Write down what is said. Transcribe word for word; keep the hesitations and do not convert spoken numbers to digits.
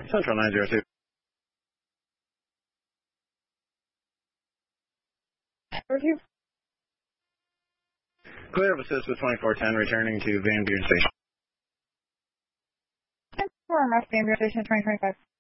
Central nine zero two. Review. Clear of assist with twenty-four ten, returning to Van Buren Station. Four West Van Buren Station, twenty twenty-five.